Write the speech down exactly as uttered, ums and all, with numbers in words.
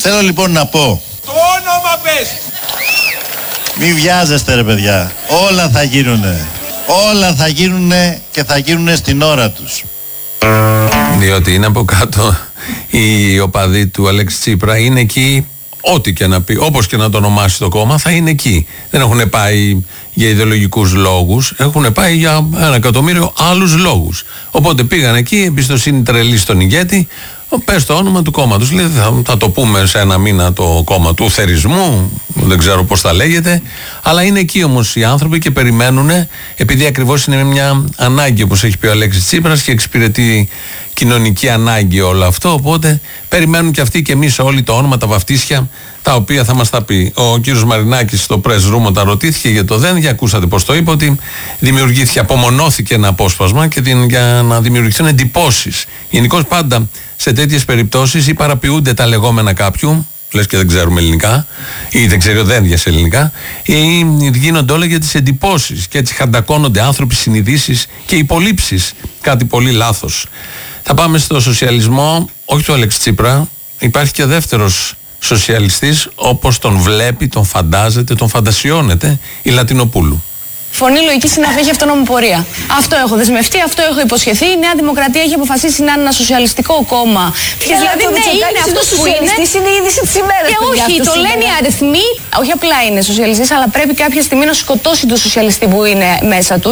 Θέλω λοιπόν να πω. Το όνομα πες! Μη βιάζεστε ρε παιδιά. Όλα θα γίνουνε. Όλα θα γίνουνε και θα γίνουνε στην ώρα τους. Διότι είναι από κάτω οι οπαδοί του Αλέξη Τσίπρα, είναι εκεί ό,τι και να πει, όπως και να το ονομάσει το κόμμα, θα είναι εκεί. Δεν έχουν πάει για ιδεολογικούς λόγους, έχουν πάει για ένα εκατομμύριο άλλους λόγους. Οπότε πήγαν εκεί, εμπιστοσύνη τρελή στον ηγέτη, πες το όνομα του κόμματος. Λέει, θα, θα το πούμε σε ένα μήνα το κόμμα του θερισμού, δεν ξέρω πώς θα λέγεται, αλλά είναι εκεί όμως οι άνθρωποι και περιμένουν, επειδή ακριβώς είναι μια ανάγκη, όπως έχει πει ο Αλέξης Τσίπρας, και εξυπηρετεί κοινωνική ανάγκη όλο αυτό. Οπότε περιμένουν και αυτοί και εμείς όλοι το όνομα, τα βαφτίσια, τα οποία θα μας τα πει. Ο κύριος Μαρινάκης στο press room όταν ρωτήθηκε για το ΔΕΝ, για ακούσατε πώς το είπε, ότι δημιουργήθηκε, απομονώθηκε ένα απόσπασμα και την, για να δημιουργηθούν εντυπώσεις. Γενικώς πάντα σε τέτοιες περιπτώσεις ή παραποιούνται τα λεγόμενα κάποιου, λες και δεν ξέρουμε ελληνικά, ή δεν ξέρει ο ΔΕΝ σε ελληνικά, ή γίνονται όλα για τις εντυπώσεις και έτσι χαντακώνονται άνθρωποι, συνειδήσεις και υπολείψεις. Κάτι πολύ λάθος. Θα πάμε στο σοσιαλισμό, όχι του Αλέξη Τσίπρα. Υπάρχει και δεύτερος σοσιαλιστής, όπως τον βλέπει, τον φαντάζεται, τον φαντασιώνεται, η Λατινοπούλου. Φωνή λογική συναφή έχει αυτόνομη πορεία. Αυτό έχω δεσμευτεί, αυτό έχω υποσχεθεί. Η Νέα Δημοκρατία έχει αποφασίσει να είναι ένα σοσιαλιστικό κόμμα. Και δηλαδή, ναι, είναι αυτό που είναι. Είναι η είδηση της ημέρας. Και όχι, το λένε οι αριθμοί. Όχι απλά είναι σοσιαλιστής, αλλά πρέπει κάποια στιγμή να σκοτώσει τον σοσιαλιστή που είναι μέσα του.